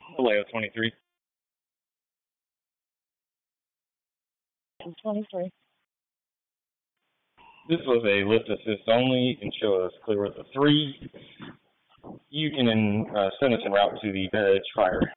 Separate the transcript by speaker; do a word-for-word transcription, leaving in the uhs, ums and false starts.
Speaker 1: Vallejo twenty-three.
Speaker 2: twenty-three.
Speaker 1: This was a lift assist only and show us clear with a three. You can uh, send us en route to the Bed Edge Fire.